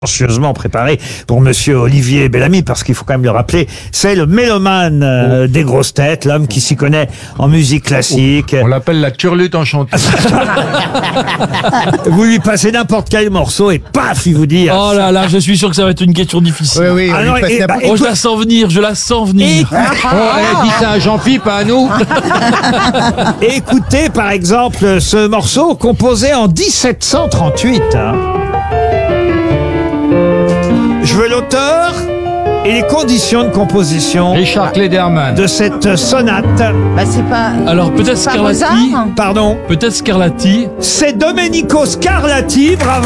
Conscieusement préparé pour monsieur Olivier Bellamy, parce qu'il faut quand même le rappeler, c'est le mélomane des grosses têtes, l'homme qui s'y connaît en musique classique. On l'appelle la turlute enchantée. Vous lui passez n'importe quel morceau et paf, il vous dit... Oh là là, je suis sûr que ça va être une question difficile. Oui, Ah non, Oh, je la sens venir, je la sens venir. elle dit ça à Jean-Philippe, pas à nous. Écoutez par exemple ce morceau composé en 1738. Je veux l'auteur et les conditions de composition Richard Klederman. de cette sonate. Bah c'est pas. Alors peut-être c'est pas Scarlatti. Mozart. Pardon, Peut-être Scarlatti. c'est Domenico Scarlatti, bravo.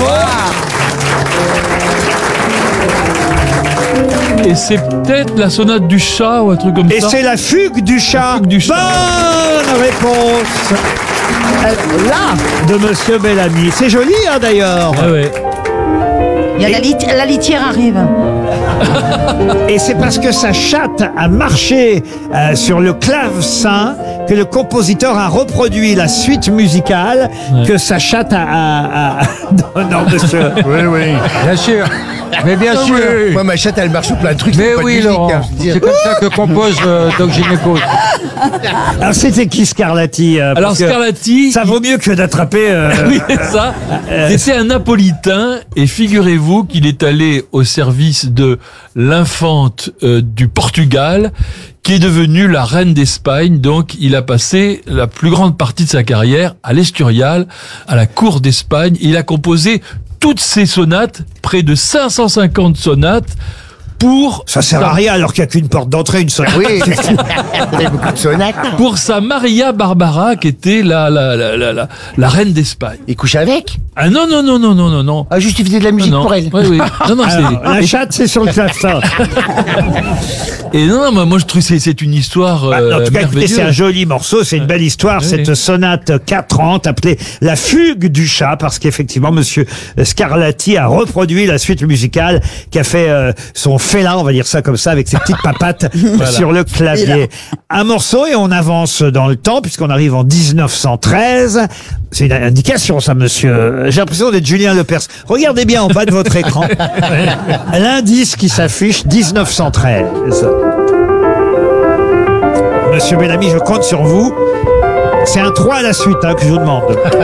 Et c'est peut-être la sonate du chat ou un truc comme Et ça. c'est la fugue du chat. fugue du chat. Bonne réponse là de monsieur Bellamy. C'est joli hein, d'ailleurs. Ah ouais. Il y a la litière arrive. Et c'est parce que sa chatte a marché sur le clavecin que le compositeur a reproduit la suite musicale que sa chatte a... Non, monsieur. Oui, bien sûr. Mais bien sûr. Moi, ma chatte, elle marche sur plein de trucs. Mais c'est pas de oui, musique, Laurent. hein, je veux dire. C'est comme ça que compose Doc Gynéco. Alors, c'était qui Scarlatti parce Alors que Scarlatti. ça vaut mieux que d'attraper... Oui, c'est ça. C'était un Napolitain et figurez-vous qu'il est allé au service de l'infante du Portugal qui est devenue la reine d'Espagne. Donc il a passé la plus grande partie de sa carrière à l'Escurial, à la cour d'Espagne. Il a composé toutes ses sonates, près de 550 sonates pour Ça sert à rien alors qu'il n'y a qu'une porte d'entrée, une sonate. Oui, il y a beaucoup de sonates. pour sa Maria Barbara qui était la reine d'Espagne. Il couche avec. Ah non. Ah, juste, il faisait de la musique Non, pour elle. Oui. Non, Alors, c'est... la chatte, c'est sur le clavecin. Et non, moi je trouve que c'est une histoire En tout cas, écoutez, merveilleuse. c'est un joli morceau, c'est une belle histoire, Oui. cette sonate 4/30 appelée La Fugue du chat, parce qu'effectivement, monsieur Scarlatti a reproduit la suite musicale qui a fait son félin, on va dire ça comme ça, avec ses petites papates sur le clavier. Un morceau et on avance dans le temps, puisqu'on arrive en 1913. C'est une indication, ça, monsieur. J'ai l'impression d'être Julien Lepers. Regardez bien en bas de votre écran. L'indice qui s'affiche, 1913. Monsieur Bellamy, je compte sur vous. C'est un 3 à la suite que je vous demande.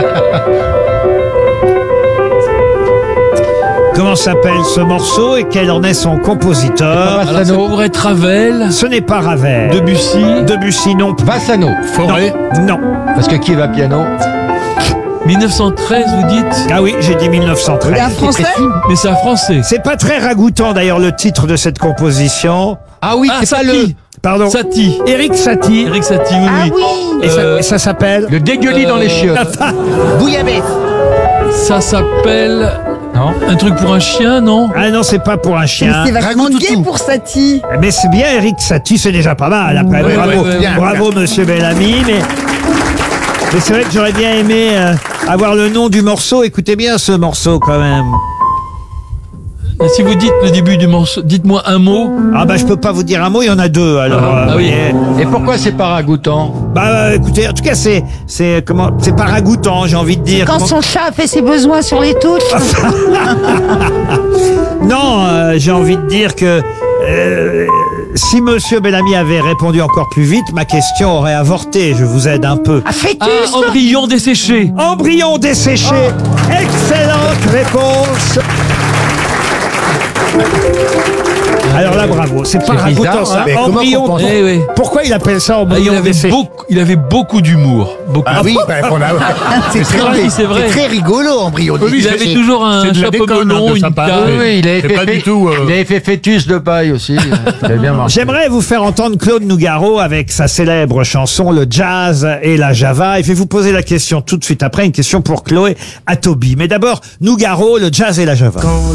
Comment s'appelle ce morceau et quel en est son compositeur? Alors, ça pourrait être Ravel, Ce n'est pas Ravel. Debussy non plus. Bassano. Forêt. Non. Parce que qui va piano? 1913 vous dites. Ah oui, j'ai dit 1913. Un français. Mais c'est un français. C'est pas très ragoûtant d'ailleurs le titre de cette composition. Ah oui, Ah, c'est pas Satie. Pardon. Satie. Éric Satie. Eric Satie, oui. Ah oui. Et ça s'appelle le dégueulis dans les chiottes. Bouillabaisse. Ça s'appelle Non. un truc pour un chien, non? Ah non, c'est pas pour un chien. C'est vachement Ragout gay toutou. pour Satie. Mais c'est bien Éric Satie, c'est déjà pas mal. Après, Oui, bravo, oui, bien, bravo monsieur Bellamy. Mais c'est vrai que j'aurais bien aimé avoir le nom du morceau. Écoutez bien ce morceau quand même. Si vous dites le début du morceau, dites-moi un mot. Ah bah je peux pas vous dire un mot, il y en a deux. Alors Ah oui. voyez. Et pourquoi c'est pas ragoûtant? Bah écoutez, en tout cas c'est pas ragoûtant, j'ai envie de dire. Quand Comment- son chat fait ses besoins sur les touches. Non, j'ai envie de dire que si monsieur Bellamy avait répondu encore plus vite, ma question aurait avorté. Je vous aide un peu. Ah, fœtus. Ah, embryon desséché. Embryon desséché. Excellente réponse. Alors là, bravo. C'est pas C'est ragoûtant bizarre, ça. hein. Mais comment Embryon. qu'on pense- Eh oui. Pourquoi il appelle ça Ah, embryon desséché? il avait beaucoup d'humour. Beaucoup. Ah oui, bah, c'est très, vrai, c'est vrai. c'est très rigolo, embryon. Il avait toujours un chapeau melon, une Oui, canne. il avait fait, pas du tout, il avait fait fœtus de paille aussi. Ça avait bien marché. J'aimerais vous faire entendre Claude Nougaro avec sa célèbre chanson Le Jazz et la Java. Et je vais vous poser la question tout de suite après, une question pour Chloé Atobi. Mais d'abord, Nougaro, Le Jazz et la Java.